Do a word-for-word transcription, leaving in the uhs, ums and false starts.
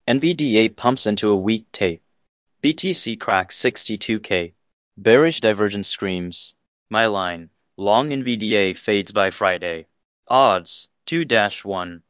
N V D A pumps into a weak tape. B T C cracks sixty-two K. Bearish divergence screams. My line. Long N V D A fades by Friday. Odds two to one.